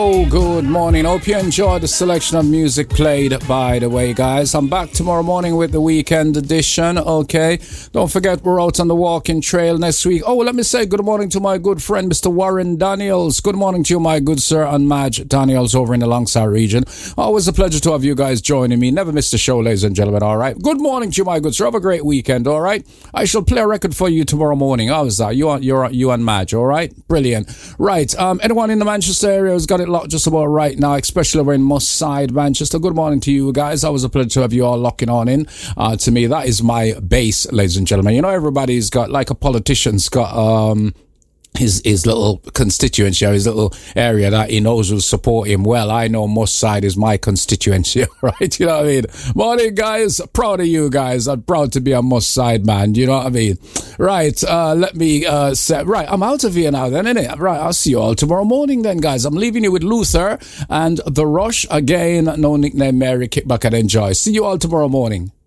Oh, good morning. Hope you enjoyed the selection of music played, by the way, guys. I'm back tomorrow morning with the weekend edition, okay? Don't forget, we're out on the walking trail next week. Oh, let me say good morning to my good friend, Mr. Warren Daniels. Good morning to you, my good sir, and Madge Daniels over in the Longside region. Always a pleasure to have you guys joining me. Never miss the show, ladies and gentlemen, all right? Good morning to you, my good sir. Have a great weekend, all right? I shall play a record for you tomorrow morning. How's that? You and Madge, all right? Brilliant. Right, anyone in the Manchester area has got it locked just about right now, especially over in Moss Side, Manchester. Good morning to you guys. Always a pleasure to have you all locking on in. To me, that is my base, ladies and gentlemen. You know, everybody's got, like a politician's got his little constituency, or his little area that he knows will support him. Well, I know Moss Side is my constituency, right? You know what I mean? Morning, guys. Proud of you guys. I'm proud to be a Moss Side man. You know what I mean? Right. Let me say, right, I'm out of here now then, innit? Right, I'll see you all tomorrow morning then, guys. I'm leaving you with Luther and The Rush. Again, no nickname Mary. Kick back and enjoy. See you all tomorrow morning.